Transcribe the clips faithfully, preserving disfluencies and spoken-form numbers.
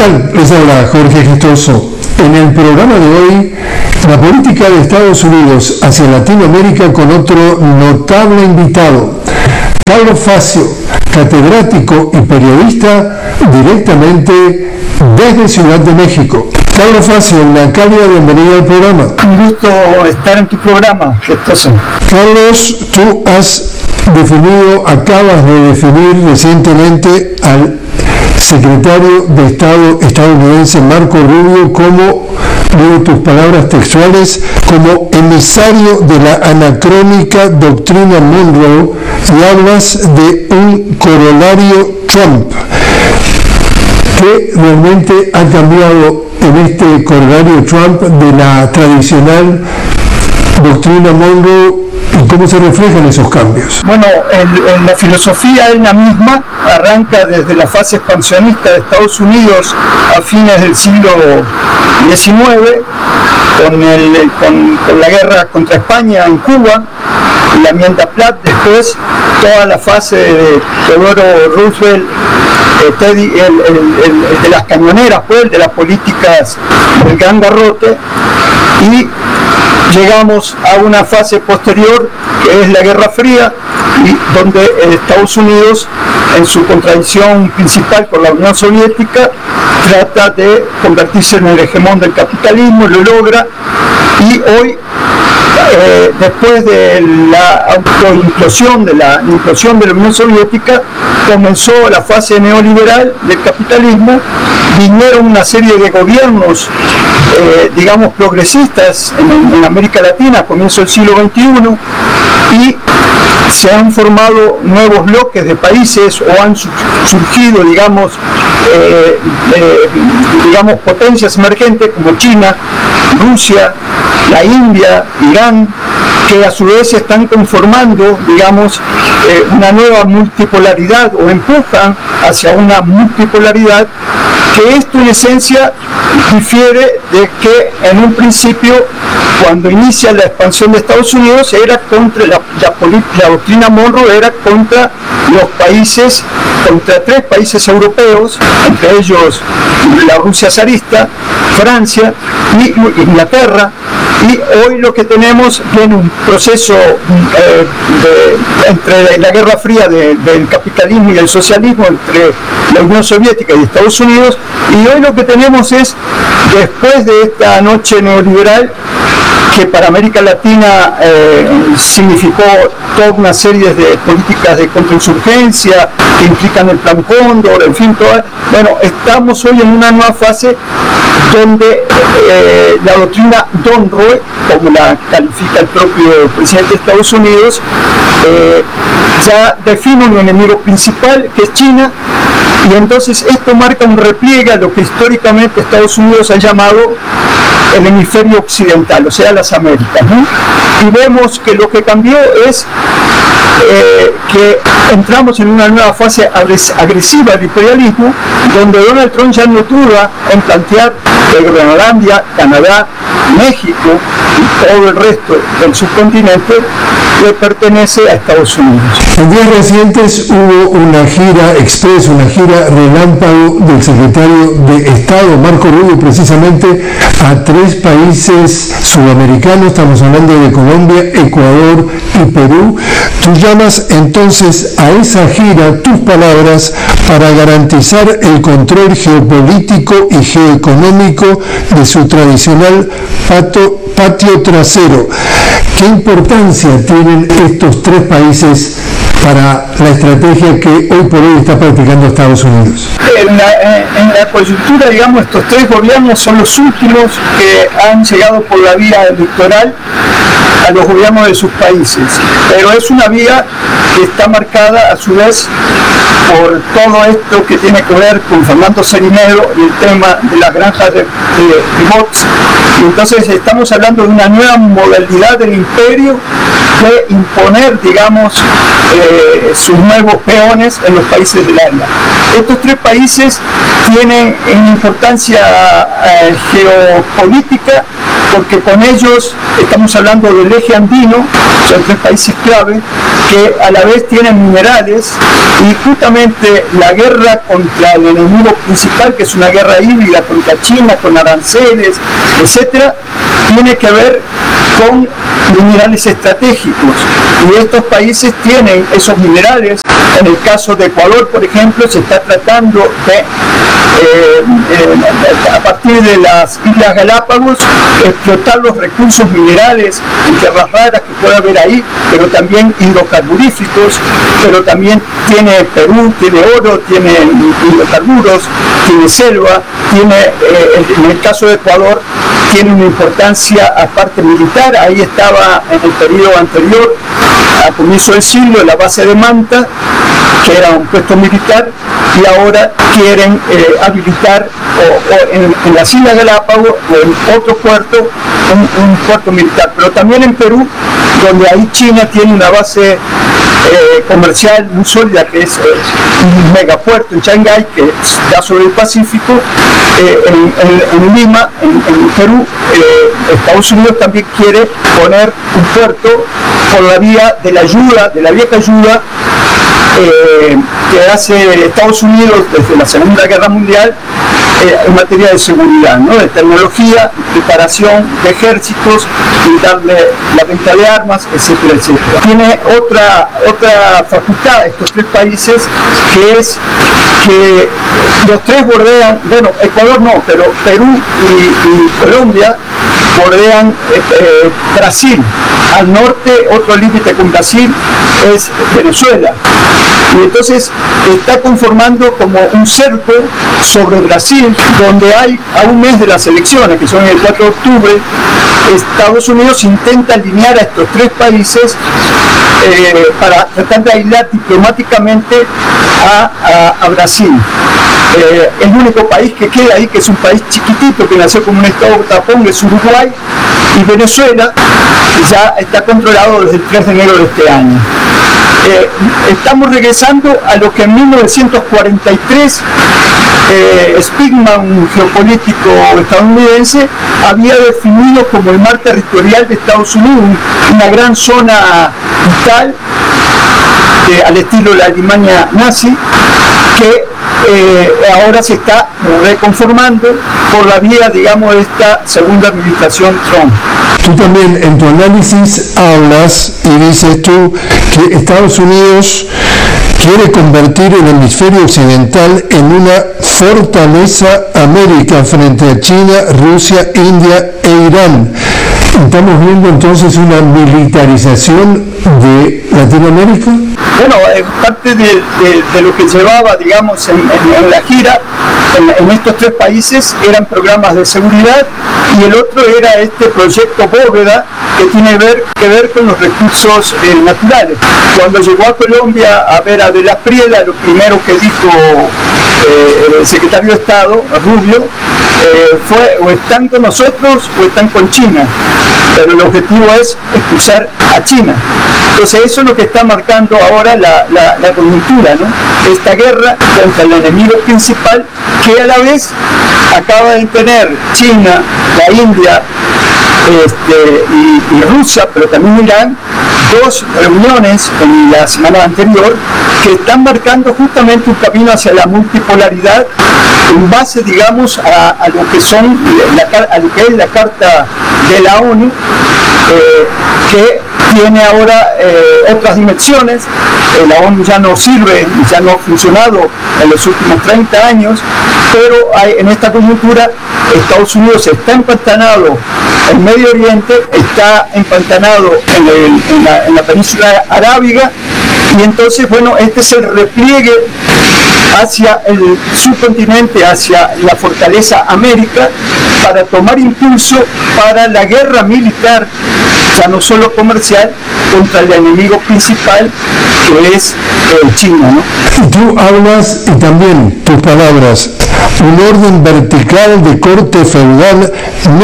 tal? Les habla Jorge Gestoso. En el programa de hoy, la política de Estados Unidos hacia Latinoamérica con otro notable invitado, Carlos Facio, catedrático y periodista directamente desde Ciudad de México. Carlos Facio, una cálida bienvenida al programa. Un gusto estar en tu programa, Gestoso. Carlos, tú has definido, acabas de definir recientemente al secretario de Estado estadounidense Marco Rubio como, leo tus palabras textuales, como emisario de la anacrónica doctrina Monroe, y hablas de un corolario Trump. ¿Qué realmente ha cambiado en este corolario Trump de la tradicional doctrina Monroe y cómo se reflejan esos cambios? Bueno, en, en la filosofía es la misma, arranca desde la fase expansionista de Estados Unidos a fines del siglo diecinueve, con, el, con, con la guerra contra España en Cuba, la enmienda Platt, después toda la fase de Theodore Roosevelt, eh, Teddy, el, el, el, el de las cañoneras, pues, de las políticas del gran garrote, y llegamos a una fase posterior que es la Guerra Fría, y donde Estados Unidos, en su contradicción principal con la Unión Soviética, trata de convertirse en el hegemón del capitalismo, lo logra, y hoy, eh, después de la autoimplosión de la implosión de la Unión Soviética, comenzó la fase neoliberal del capitalismo. Vinieron una serie de gobiernos, eh, digamos, progresistas en, en América Latina a comienzo del siglo veintiuno, y se han formado nuevos bloques de países, o han surgido, digamos, eh, eh, digamos potencias emergentes como China, Rusia, la India, Irán, que a su vez están conformando, digamos, eh, una nueva multipolaridad, o empujan hacia una multipolaridad, que esto en esencia difiere de que en un principio, cuando inicia la expansión de Estados Unidos, era contra la, la, la doctrina Monroe, era contra los países, contra tres países europeos, entre ellos la Rusia zarista, Francia y Inglaterra. Y hoy lo que tenemos viene un proceso eh, de, entre la Guerra Fría de, del capitalismo y del socialismo, entre la Unión Soviética y Estados Unidos, y hoy lo que tenemos es, después de esta noche neoliberal, que para América Latina eh, significó toda una serie de políticas de contrainsurgencia que implican el Plan Cóndor, en fin, toda, bueno, estamos hoy en una nueva fase donde eh, la doctrina Monroe, como la califica el propio presidente de Estados Unidos, eh, ya define un enemigo principal, que es China, y entonces esto marca un repliegue a lo que históricamente Estados Unidos ha llamado el hemisferio occidental, o sea, las Américas, ¿no? Y vemos que lo que cambió es eh, que entramos en una nueva fase agresiva del imperialismo, donde Donald Trump ya no duda en plantear que Groenlandia, Canadá, México y todo el resto del subcontinente le pertenece a Estados Unidos. En días recientes hubo una gira express, una gira relámpago del secretario de Estado Marco Rubio, precisamente a tres países sudamericanos, estamos hablando de Colombia, Ecuador y Perú. Tú llamas entonces a esa gira, tus palabras, para garantizar el control geopolítico y geoeconómico de su tradicional pato, patio trasero. ¿Qué importancia tienen estos tres países para la estrategia que hoy por hoy está practicando Estados Unidos? En la, en la coyuntura, digamos, estos tres gobiernos son los últimos que han llegado por la vía electoral a los gobiernos de sus países, pero es una vía que está marcada a su vez por todo esto que tiene que ver con Fernando Sarinedo y el tema de las granjas de, de, de bots. Y entonces estamos hablando de una nueva modalidad del imperio de imponer, digamos, eh, sus nuevos peones en los países del área. Estos tres países tienen en importancia eh, geopolítica, porque con ellos estamos hablando del eje andino, son tres países clave que a la vez tienen minerales, y justamente la guerra contra el enemigo principal, que es una guerra híbrida contra China, con aranceles, etcétera, tiene que ver con minerales estratégicos, y estos países tienen esos minerales. En el caso de Ecuador, por ejemplo, se está tratando de, eh, eh, a partir de las Islas Galápagos, explotar los recursos minerales y tierras raras que pueda haber ahí, pero también hidrocarburíficos, pero también tiene Perú, tiene oro, tiene hidrocarburos, tiene selva, tiene, eh, en el caso de Ecuador, tiene una importancia aparte militar. Ahí estaba en el periodo anterior, a comienzo del siglo, la base de Manta, que era un puesto militar, y ahora quieren eh, habilitar o, o en, en las Islas Galápagos o en otro puerto, un, un puerto militar. Pero también en Perú, donde ahí China tiene una base eh, comercial muy sólida, que es eh, un megapuerto en Shanghái, que está sobre el Pacífico. Eh, en, en, en Lima, en, en Perú, eh, Estados Unidos también quiere poner un puerto por la vía de la ayuda, de la vieja ayuda eh, que hace Estados Unidos desde la Segunda Guerra Mundial eh, en materia de seguridad, ¿no? De tecnología, preparación de ejércitos, y darle la venta de armas, etcétera, etcétera. Tiene otra, otra facultad estos tres países, que es que los tres bordean, bueno, Ecuador no, pero Perú y, y Colombia bordean eh, eh, Brasil. Al norte, otro límite con Brasil es Venezuela. Y entonces está conformando como un cerco sobre Brasil, donde hay, a un mes de las elecciones, que son el cuatro de octubre, Estados Unidos intenta alinear a estos tres países eh, para tratar de aislar diplomáticamente a, a, a Brasil. Eh, el único país que queda ahí, que es un país chiquitito, que nació como un estado tapón, es Uruguay, y Venezuela ya está controlado desde el tres de enero de este año. Eh, estamos regresando a lo que en mil novecientos cuarenta y tres eh, Spigman, un geopolítico estadounidense, había definido como el mar territorial de Estados Unidos, una gran zona vital eh, al estilo de la Alemania nazi, que eh, ahora se está reconformando por la vía, digamos, de esta segunda administración Trump. Tú también en tu análisis hablas y dices tú que Estados Unidos quiere convertir el hemisferio occidental en una fortaleza América frente a China, Rusia, India e Irán. ¿Estamos viendo entonces una militarización de Latinoamérica? Bueno, es parte de, de, de lo que llevaba, digamos, en, en, en la gira en, en estos tres países. Eran programas de seguridad, y el otro era este proyecto Bóveda, que tiene ver, que ver con los recursos eh, naturales. Cuando llegó a Colombia a ver a De la Priela, lo primero que dijo eh, el secretario de Estado, Rubio, eh, fue: o están con nosotros o están con China, pero el objetivo es expulsar a China. Entonces eso es lo que está marcando ahora la, la, la coyuntura, ¿no? Esta guerra contra el enemigo principal, que a la vez acaba de tener China, la India este, y, y Rusia, pero también Irán, dos reuniones en la semana anterior que están marcando justamente un camino hacia la multipolaridad en base, digamos, a, a lo que son la, a lo que es la Carta de la ONU, eh, que tiene ahora eh, otras dimensiones. Eh, la ONU ya no sirve, ya no ha funcionado en los últimos treinta años, pero hay, en esta coyuntura Estados Unidos está empantanado en Medio Oriente, está empantanado en, el, en, la, en la península arábiga, y entonces, bueno, este es el repliegue hacia el subcontinente, hacia la fortaleza América, para tomar impulso para la guerra militar, ya no solo comercial, contra el enemigo principal, que es eh, China, ¿no? Tú hablas, y también tus palabras, un orden vertical de corte feudal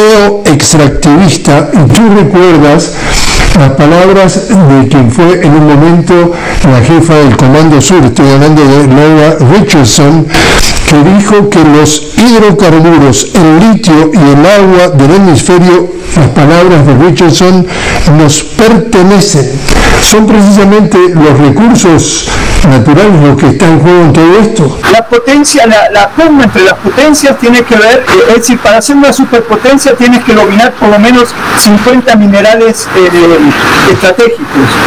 neo-extractivista, y tú recuerdas las palabras de quien fue en un momento la jefa del Comando Sur, estoy hablando de Laura Richardson, que dijo que los hidrocarburos, el litio y el agua del hemisferio, las palabras de Richardson, nos pertenecen. ¿Son precisamente los recursos naturales los que están en juego en todo esto? La potencia, la, la pugna entre las potencias tiene que ver, eh, es decir, para hacer una superpotencia tienes que dominar por lo menos cincuenta minerales eh, estratégicos.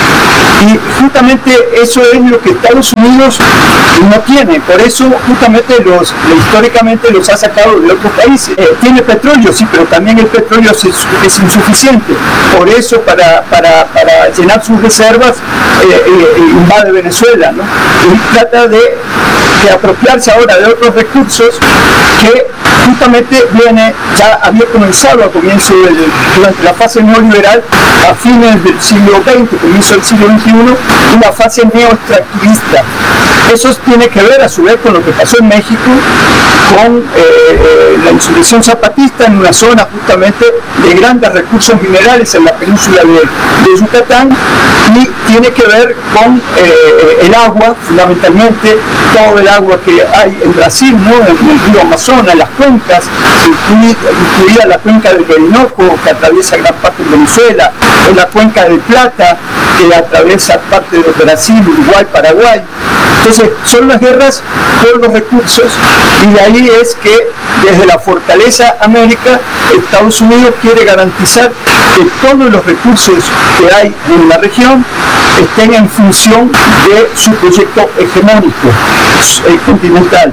Y justamente eso es lo que Estados Unidos no tiene, por eso justamente los históricamente los ha sacado de otros países. Eh, tiene petróleo, sí, pero también el petróleo es, es insuficiente. Por eso para, para, para llenar sus reservas eh, eh, invade Venezuela, ¿no? Y trata de, de apropiarse ahora de otros recursos que justamente viene, ya había comenzado a comienzo del, durante la fase neoliberal, a fines del siglo veinte, comienzo del siglo veintiuno, una fase neoextractivista. Eso tiene que ver a su vez con lo que pasó en México, con eh, eh, la insurrección zapatista en una zona justamente de grandes recursos minerales en la península de, de Yucatán, y tiene que ver con eh, el agua, fundamentalmente todo el agua que hay en Brasil, ¿no? En el río Amazonas, las cuencas, incluida la cuenca del Orinoco, que atraviesa gran parte de Venezuela, o la cuenca del Plata, que atraviesa parte de Brasil, Uruguay, Paraguay. Entonces, son las guerras por los recursos, y de ahí es que desde la Fortaleza América, Estados Unidos quiere garantizar que todos los recursos que hay en la región estén en función de su proyecto hegemónico eh, continental.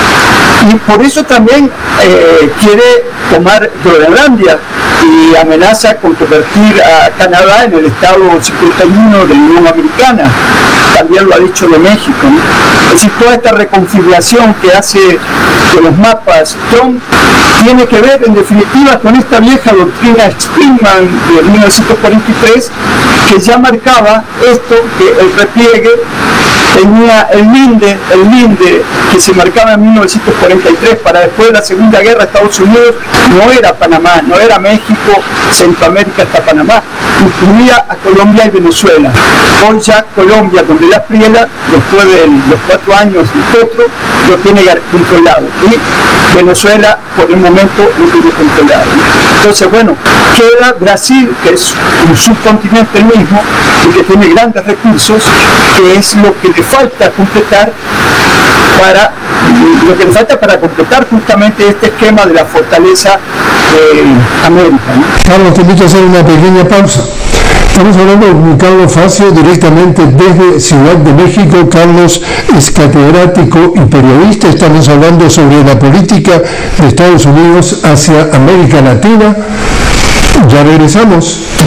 Y por eso también eh, quiere tomar Groenlandia y amenaza con convertir a Canadá en el estado cincuenta y uno de la Unión Americana. También lo ha dicho de México, ¿no? Es decir, toda esta reconfiguración que hace de los mapas Trump tiene que ver en definitiva con esta vieja doctrina Springman de mil novecientos cuarenta y tres, que ya marcaba esto, que el repliegue tenía el linde, el linde que se marcaba en mil novecientos cuarenta y tres para después de la Segunda Guerra. Estados Unidos no era Panamá, no era México, Centroamérica hasta Panamá, incluía a Colombia y Venezuela. Hoy ya Colombia, donde la Priela, después de los cuatro años de Petro, lo tiene controlado, y Venezuela por el momento lo tiene controlado. Entonces, bueno, queda Brasil, que es un subcontinente el mismo y que tiene grandes recursos, que es lo que le falta completar para lo que le falta para completar justamente este esquema de la fortaleza de América, ¿no? Carlos, te invito a hacer una pequeña pausa. Estamos hablando con Carlos Facio directamente desde Ciudad de México. Carlos es catedrático y periodista. Estamos hablando sobre la política de Estados Unidos hacia América Latina. Ya regresamos.